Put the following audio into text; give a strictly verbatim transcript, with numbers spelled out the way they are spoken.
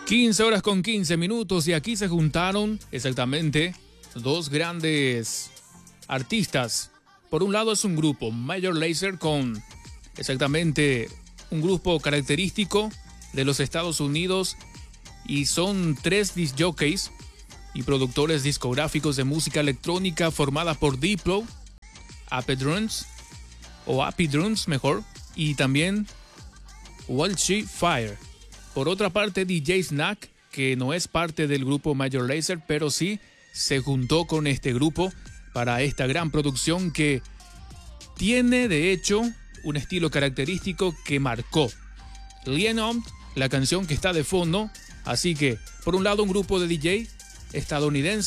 quince horas con quince minutos y aquí se juntaron exactamente dos grandes artistas. Por un lado es un grupo, Major Lazer, con exactamente un grupo característico de los Estados Unidos, y son tres disc jockeys y productores discográficos de música electrónica formada por Diplo, Ape Drums, o Ape Drums mejor, y también Walshy Fire. Por otra parte, D J Snack, que no es parte del grupo Major Lazer, pero sí se juntó con este grupo para esta gran producción que tiene, de hecho, un estilo característico que marcó Leon, la canción que está de fondo. Así que, por un lado, un grupo de D J estadounidense